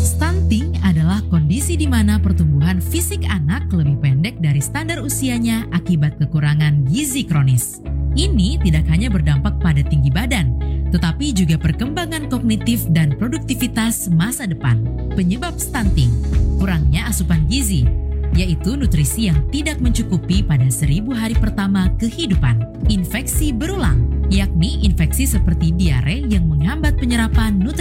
Stunting adalah kondisi di mana pertumbuhan fisik anak lebih pendek dari standar usianya akibat kekurangan gizi kronis. Ini tidak hanya berdampak pada tinggi badan, tetapi juga perkembangan kognitif dan produktivitas masa depan. Penyebab stunting, kurangnya asupan gizi, yaitu nutrisi yang tidak mencukupi pada 1000 hari pertama kehidupan. Infeksi berulang, yakni infeksi seperti diare yang menghambat penyerapan nutrisi